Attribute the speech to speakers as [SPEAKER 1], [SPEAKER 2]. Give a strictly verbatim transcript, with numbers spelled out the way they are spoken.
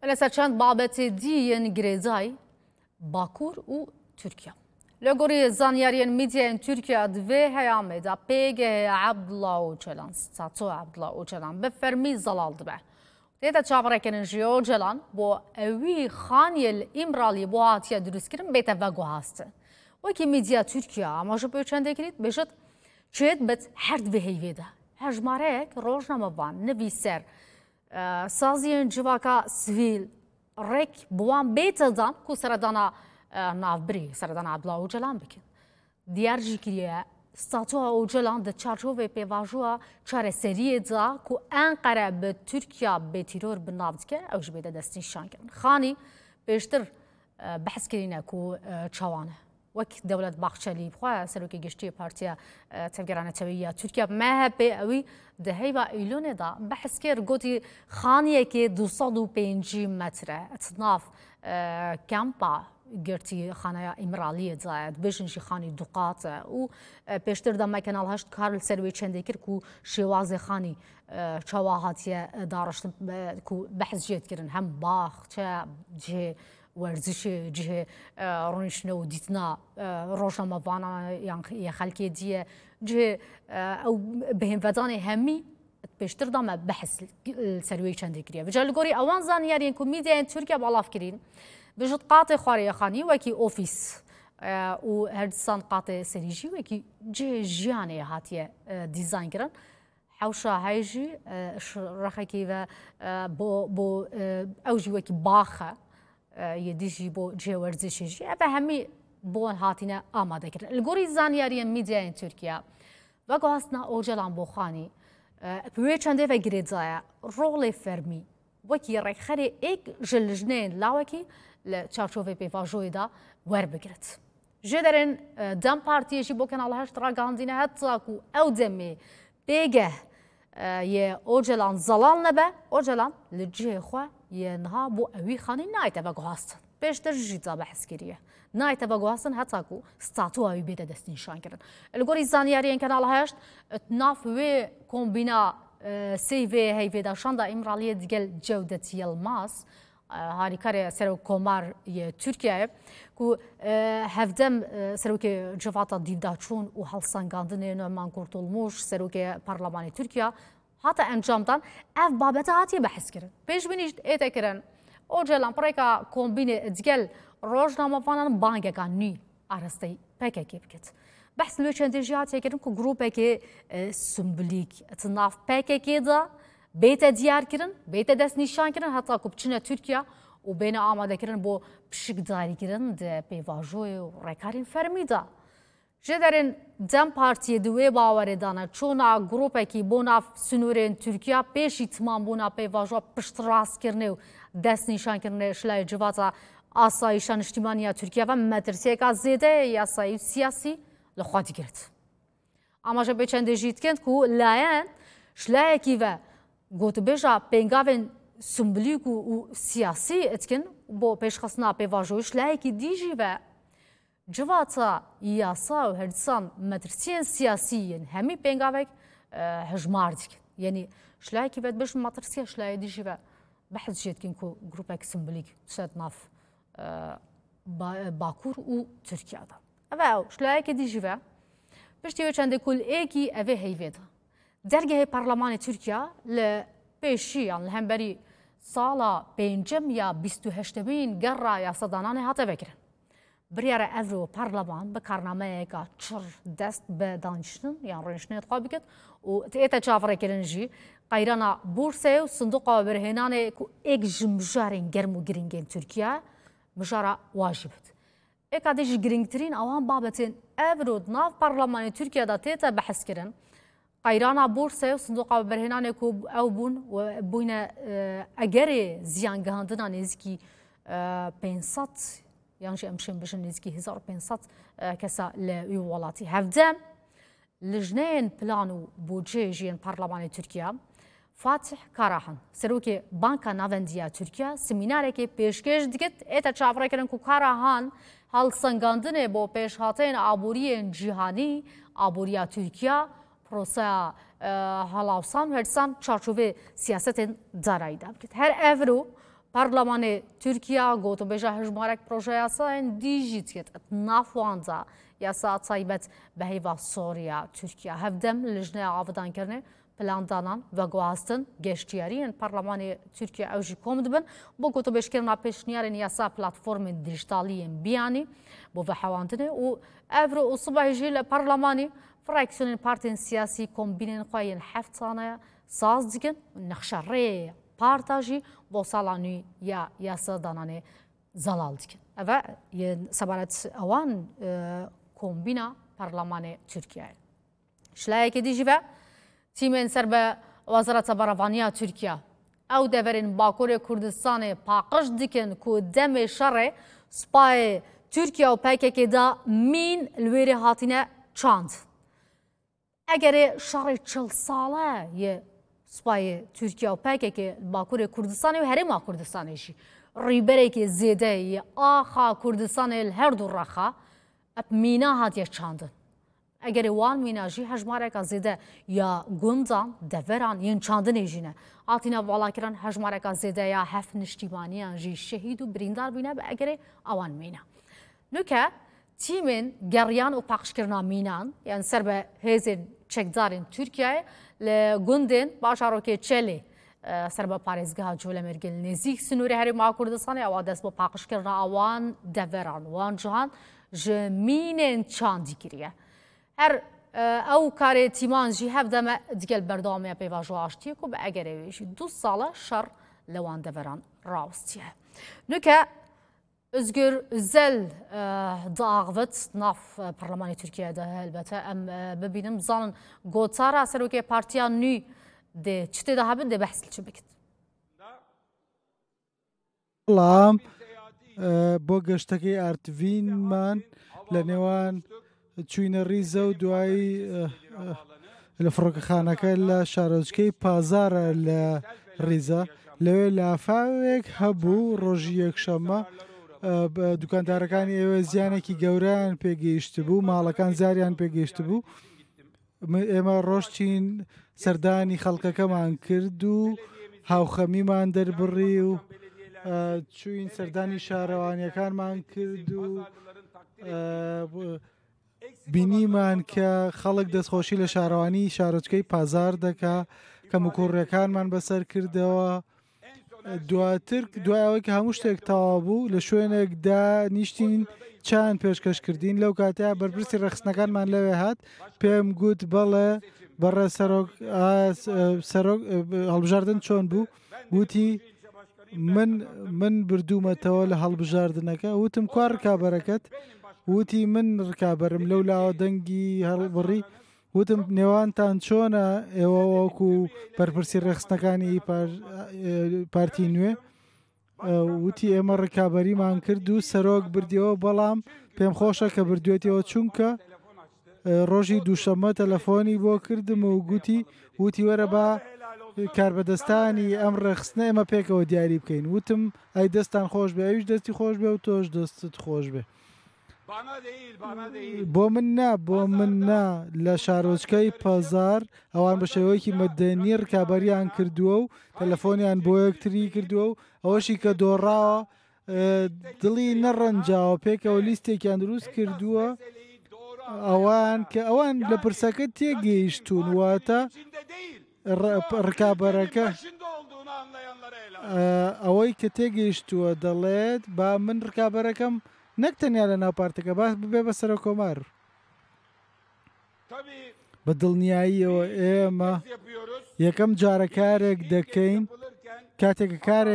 [SPEAKER 1] لسر چند بابت دیین گریزای باکور و ترکیه. لگوری زانیارین میدیان ترکیه دوی هیامه دا پیگه عبدالله اوچلان ستاتو عبدالله اوچلان به فرمی زلالد به. دیتا چاپرکن جیو جلان با اوی خانیل امرالی با هاتیه درست کردن بیت وگو هسته. وکی میدیا ترکیه اما جو پیچنده کرد بشد چید بت هرد به هیویده. هجمارک روزنامه وان نویسر سازین جواکا سویل رک بوان بیت دان کو سردانا نافبری سردانا عبدالله اوچلان بکن. دیار جیکریه ستاتو اوچلان د چارچوب پیواژوا چاره سریه دا کو انقره به ترکیه به تیرور بنافد که اوج بیده دستین شانکن. خانی بیشتر بحث کرینه کو چوانه. وک دولت باخچلی بخواه سروکی گشتی پارتیا تفکرانه تویی ترکیه مهب اوی دهی و ایلونه دا بحث کر گوتی خانیه که دوصد و پنجی متره اتناف کمپا گرتی خانه امرالیه زاید بشنشی خانی دقات و پیشتر دا مکنال هشت کارل سروی چنده کر کو شواز خانی چواهاتیه دارشتن کو بحث جید کرن هم باخ چه جه ورزش جه رونشنه و دیتنا روشنامه وانا یا خلکی دیه جه او بهم ودان همی بیشتر دام بحث سروی چنده کریه و جالگوری اوان زانیارین که میدین ترکیه بالاف کرین بجد قاطع خاری خانی وکی اوفیس و هردستان قاطع سریجی وکی جه جیانه هاتیه دیزاین کرن حوشا هایجی رخکی و بو بو اوجی وکی باخه یدیجی بو جه ورزشی و همی بون هاتینه آماده کرد. الگوری زانیارین میدین ترکیه و گوهستنا اوجلان بوخانی بوی چنده و گریدزای رول فرمی وکی رخری ایک جلجنین لاوکی لچارچوب پیواژوی دا ور بگرد. جدرن دم پارتیشی بکن الله هشت را گاندینه حتی کو او دمی بیگه یه اوجلان زلال نبه اوجلان لجه خواه یه نها بو اوی خانی نایت با گوهستن بیشتر جیتا بحث کریه نایت با گوهستن حتی کو ستاتو اوی بیده دستین شان کردن. الگوری زانیارین کن الله هشت ناف وی کومبینا سیوی هیوی داشتن دا امرالیه دیگل جودت یلماس هاریکار سرو کمار یه ترکیه کو هفدم سرو که جواتا دیداچون و هالسانگاندنه نمان kurtulmuş سرو که پارلمان ترکیه حتی انجامدان اف بابت هاتی بحث کرد. پیش بینیشت ایت کرن اوجلان پریکا کومبینه دیگل روزنامه وانان بانگه کن نی آرسته پکه کی بکت. بحث لو چند جهات کردن کو گروپه که سمبلیک تناف پکه کی دا بیت دیار کردن بیت دست نشان کردن حتی کو بچنه ترکیه و بین آماده کردن بو پشک داری کردن ده پیواژوی و رکارین فرمیدا. جدرن دم پارتی دوی باور دانه چونا گروپه کی بوناف سنورین ترکیه پیشی تمام بونا پیواژو پشت راست کردن و دست نشان کردن شلای جواتا آسایشان اجتماعی ترکیه و مدرسه که زیده یاسایی سیاسی لخواتی کرد. اما جا بچنده جیت کند که لاین شلای کی و گوت بجا پنگاون سمبلیک و سیاسی اتکن با پیشخصنا پیواژوی شلای کی دیجی و جواتا یاسا و هردسان مدرسین سیاسیین همی پنگاوک هجمار دیکن. یعنی شلای کی بد بش مدرسه شلای دیجی و بحث جیت کن که گروپک سمبلیک شد ناف باکور و ترکیه دا. اوه شلای کی دیجی و پشتی چنده کل ایکی اوه هیویده. درگه پارلمان ترکیه لپیشی یعنی هم بری سالا پنجم یا بیست و هشتمین گره یا صدانان هاته بکرن. بریاره اورو پارلمان به کارنامه که چر دست به دانشتن یعنی رنشنه اتقابی کد و تیتا چافره کرنجی قیرانا بورسه و صندوق و برهنانه که ایک جمجارین گرم و گرینگین ترکیه مجارا واجبت. ایک عدیج گرینگترین اوان بابتین اورو ناف پارلمان ترکیه دا تیتا بحث کرن قیرانا بورسه و صندوق و برهنانه که او بون و بوین اگر زیان گهاندنا نزکی پینصد یعنی امشن بشن نزکی هزار پینصد کسا لوی ولاتی هفدم لجنین پلانو بودجه جین پارلمان ترکیه فاتح کاراهن سروکی بانکا ناوندیا ترکیه سمیناره که پیشکش دیگت ایتا چافره کردن که کاراهن حال سنگاندنه با پیش هاتین آبوری جهانی آبوریا ترکیه پروسه هلاوسان و هرسان چارچوب سیاست دارایی دام. هر اورو پارلەمانی تورکیا گۆتوبێژە هەژمارێک پرۆژە یاسایان دیژی چێت نافواندا یاسا تایبەت بە هەیڤا سۆریا تورکیا هەفدەم لژنەیە ئاڤدانکردنێ پلاندانان و گواستن گەشتیاریان پارلەمانی تورکیا ئەوژی کۆم دبن بۆ گۆتوبێژکردنا پێشنیارên یاسا پلاتفۆرمên دیژیتالیên بیانی بۆ vexewantinê û ev û sibehê jî li parlemanî fraksiyonên partên siyasî kombînên xwe yên heftanaya saz dikin nexşereyê parta jî bo sala nû ya yasadananê zelal dikin. Ev yên sebaret ewan kombîna parlemanê Tirkiyeyê. Şilayekê dî jî ve tîmên ser bi Wezareta Berevaniya Tirkiya ew deverên Bakurê Kurdistanê paqij dikin ku demê şerê spayê Tirkiya û P K K da mîn li wêrê hatine çand. Egerê şerê çil sale yê spayê Tirkiya û P K K Bakurê Kurdistanê û Herêma Kurdistanê jî rîberekê zêde yê axa Kurdistanê li her du rexa ev mîna hatiye çandin. Egerê wan mîna jî hejmareka zêde ya gundan deveran yên çandinê jî ne. Hatîne valakirin hejmareka zêde ya heft niştîmaniyan jî şehîd û birîndar bîne be egerê ewan mîna. Nuke tîmên geriyan û paqijkirina mînan yan ser be hêzên çekdarên Tirkiyeyê li gundên başarokê Çelê ser be parêzgeha Colemêrgê li nêzik Sinûrê Herêma Kurdistanê ewa dest bi paqijkirina ewan deveran wan cihan ji mînên çandî kiriye. Her ew karê tîman jî hev deme digel berdawamiya pêva ji aştiye ku bi egerê wê jî du sala şer li wan deveran rawistiye. Nuke Özgür Özel diaxivit nav Parlemanê Tirkiyeyê de helbete em bibînin bizanin gotara serokê Partiya Nû dê çi tê de hebin dê behs li çi bikin.
[SPEAKER 2] Salam بۆ گەشتەکەی ئارتڤینمان لە نێوان چوینە ریزە و دوایی لە فڕۆکەخانەکە لە شارۆچکەی پازارە لە ریزە لەوێ لافاوێک هەبوو ڕۆژی یەکشەممە دوکاندارەکانی ئێوە زیانێکی گەورەیان پێگەیشت بوو ماڵەکان زاریان پێگەیشت بوو ئێمە ڕۆژچین سەردانی خەڵکەکەمان کرد و هاوخەمیمان دەربڕی و چوین سەردانی شارەوانیەکانمان کرد و بینیمان کە خەڵک دەستخۆشی لە شارەوانی شارۆچکەی پازار دەکا کە مکوڕیەکانمان بەسەر کردەوە دواتر دوایەوەی کە هەموو شتێک تەواو بوو لە شوێنێکدا نیشتین چند پێشکەشکردین لەو کاتەیە بەرپرسی ڕێخستنەکانمان لەوێ هات پێم گوت بەڵێ بەڕێ سەرۆک هەڵبژاردن چۆن بوو گوتی من من بردوومەتەوە لە هەڵبژاردنەکە وتم کوا ڕکابەرەکەت وتی من ڕکابەرم لەو لاوە دەنگی هەڵبڕی وتم نێوانتان چۆنە ئێوە وەکو بەرپرسی ڕێخستنەکانی پارتی نوێ وتی ئێمە ڕکابەریمان کرد و سەرۆک بردیەوە بەڵام پێم خۆشە کە بردوێتەوە چونکە ڕۆژی دووشەممە تەلەفۆنی بۆ کردم و گوتی وتی وەرە بە کاربەدەستانی ئەم ڕێخستنە ئێمە پێکەوە دیاری بکەین وتم ئەی دەستان خۆش بێ ئەویش دەستی خۆش بێ و تۆش دەستت خۆش بێ بۆ من نا بۆ من نا لە شارۆچکەی پازار ئەوان بە شێوەیەکی مەدەنی ڕکابەریان کردووە و تەلەفۆنیان بۆ یەکتری کردووە و ئەوەشی کە دۆڕاوە دڵی نەڕەنجاوە پێکەوە لیستێکیان دروست کردووە ئەوان کە ئەوان لە پرسەکە تێگەیشتون واتە ڕکابەرەکە ئەوەی کە تێگەیشتووە دەڵێت با من ڕکابەرەکەم نەک تەنیا لە ناوپارتەکە باس ببێ بە سەرۆ کۆمار بە دڵنیاییەوە ئێمە یەکەم جارە کارێک دەکەین کاتێک کارێک